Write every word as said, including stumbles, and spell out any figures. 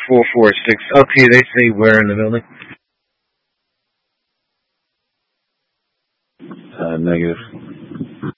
four four six. Okay, they say where in the building? Uh, negative.